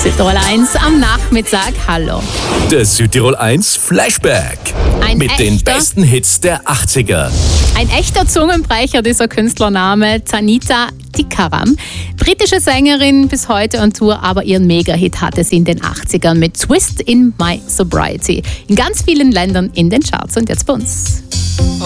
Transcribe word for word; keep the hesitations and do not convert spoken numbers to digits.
Südtirol eins am Nachmittag. Hallo. Der Südtirol eins Flashback. Ein mit echter, den besten Hits der achtziger. Ein echter Zungenbrecher, dieser Künstlername Tanita Tikaram. Britische Sängerin bis heute on Tour, aber ihren Mega-Hit hatte sie in den achtzigern mit Twist in My Sobriety. In ganz vielen Ländern in den Charts und jetzt bei uns.